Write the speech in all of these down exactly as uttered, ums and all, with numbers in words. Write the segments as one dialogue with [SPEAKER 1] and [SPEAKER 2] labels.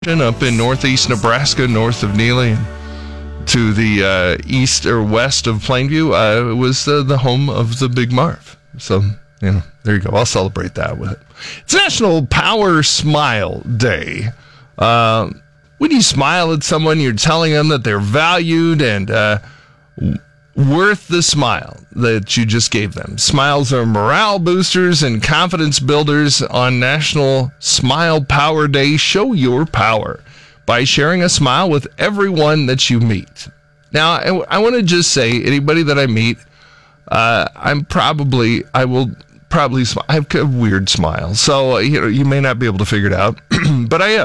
[SPEAKER 1] up in northeast Nebraska, north of Neely, to the uh, east or west of Plainview, uh, was uh, the home of the Big Marv. So, you know, there you go. I'll celebrate that with it. It's National Power Smile Day. Uh, when you smile at someone, you're telling them that they're valued and uh, worth the smile that you just gave them. Smiles are morale boosters and confidence builders. On National Smile Power Day, show your power by sharing a smile with everyone that you meet. Now, I, I want to just say, anybody that I meet, uh, I'm probably, I will probably smile. I have a weird smile, so uh, you know, you may not be able to figure it out, but I am.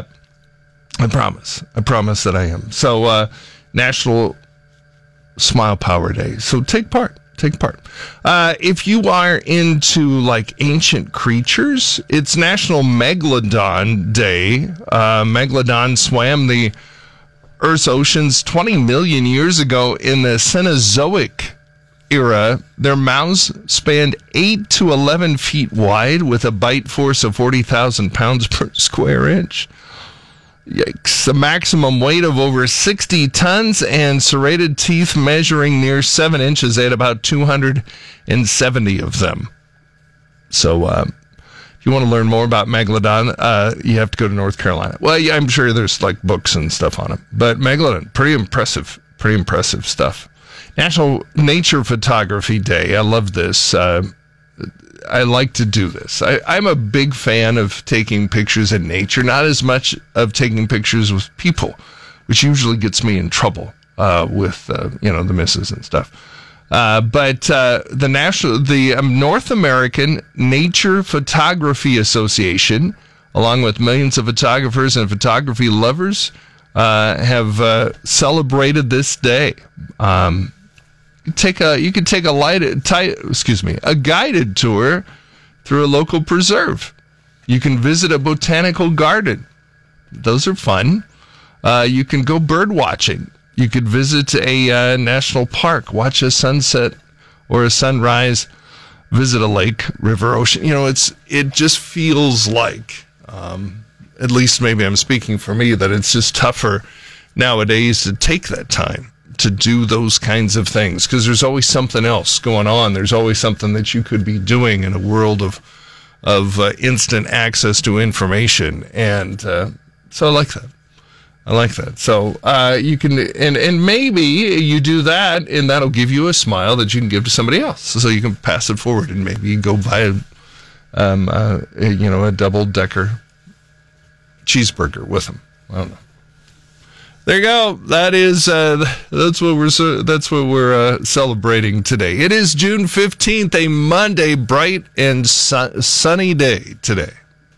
[SPEAKER 1] I promise. I promise that I am. So, uh, National Smile Power Day. So take part. Take part. Uh, if you are into like ancient creatures, it's National Megalodon Day. Uh, Megalodon swam the Earth's oceans twenty million years ago in the Cenozoic era. Their mouths spanned eight to eleven feet wide with a bite force of forty thousand pounds per square inch. Yikes. A maximum weight of over sixty tons and serrated teeth measuring near seven inches. They had about two hundred seventy of them. So, uh, if you want to learn more about Megalodon, uh, you have to go to North Carolina. Well, yeah, I'm sure there's like books and stuff on it. But Megalodon, pretty impressive, pretty impressive stuff. National Nature Photography Day. I love this. Uh, I like to do this. I, I'm a big fan of taking pictures in nature, not as much of taking pictures with people, which usually gets me in trouble uh, with, uh, you know, the missus and stuff. Uh, but uh, the national, the um, North American Nature Photography Association, along with millions of photographers and photography lovers, uh, have uh, celebrated this day. Um, Take a you can take a light t- excuse me a guided tour through a local preserve. You can visit a botanical garden. Those are fun. Uh, you can go bird watching. You could visit a uh, national park, watch a sunset or a sunrise, visit a lake, river, ocean. You know, it's it just feels like, um, at least maybe I'm speaking for me, that it's just tougher nowadays to take that time to do those kinds of things, because there's always something else going on. There's always something that you could be doing in a world of of uh, instant access to information, and uh, so I like that. I like that. So uh, you can, and and maybe you do that, and that'll give you a smile that you can give to somebody else. So you can pass it forward, and maybe you go buy a, um, uh, a, you know, a double decker cheeseburger with them. I don't know. There you go. That is uh, that's what we're that's what we're uh, celebrating today. It is June fifteenth, a Monday, bright and sun- sunny day today.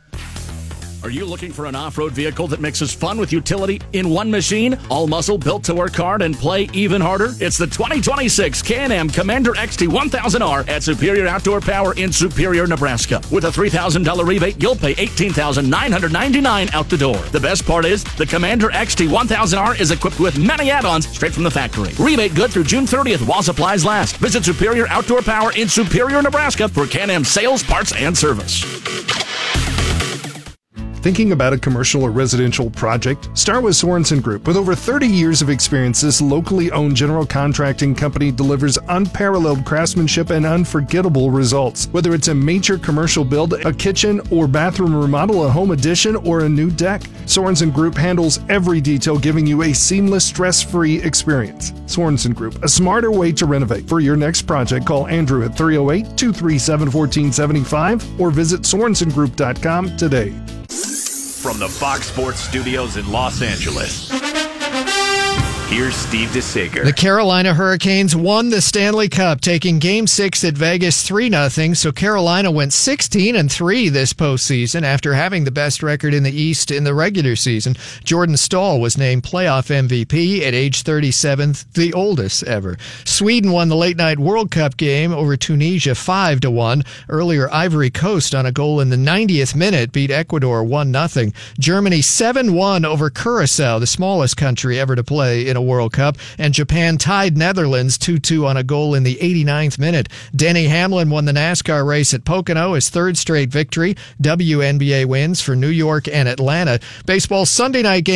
[SPEAKER 2] Are you looking for an off-road vehicle that mixes fun with utility in one machine? All muscle, built to work hard and play even harder? It's the twenty twenty-six Can-Am Commander X T one thousand R at Superior Outdoor Power in Superior, Nebraska. With a three thousand dollars rebate, you'll pay eighteen thousand nine hundred ninety-nine dollars out the door. The best part is, the Commander X T one thousand R is equipped with many add-ons straight from the factory. Rebate good through June thirtieth while supplies last. Visit Superior Outdoor Power in Superior, Nebraska for Can-Am sales, parts, and service.
[SPEAKER 3] Thinking about a commercial or residential project? Start with Sorensen Group. With over thirty years of experience, this locally owned general contracting company delivers unparalleled craftsmanship and unforgettable results. Whether it's a major commercial build, a kitchen or bathroom remodel, a home addition, or a new deck, Sorensen Group handles every detail, giving you a seamless, stress-free experience. Sorensen Group, a smarter way to renovate. For your next project, call Andrew at three oh eight, two three seven, one four seven five or visit sorensen group dot com today.
[SPEAKER 4] From the Fox Sports Studios in Los Angeles, here's Steve DeSager.
[SPEAKER 5] The Carolina Hurricanes won the Stanley Cup, taking Game six at Vegas three nothing, so Carolina went sixteen and three this postseason after having the best record in the East in the regular season. Jordan Stahl was named playoff M V P at age thirty-seven, the oldest ever. Sweden won the late-night World Cup game over Tunisia five to one. Earlier, Ivory Coast, on a goal in the ninetieth minute, beat Ecuador one nothing. Germany seven one over Curacao, the smallest country ever to play in a World Cup, and Japan tied Netherlands two two on a goal in the eighty-ninth minute. Denny Hamlin won the NASCAR race at Pocono, his third straight victory. W N B A wins for New York and Atlanta. Baseball Sunday night game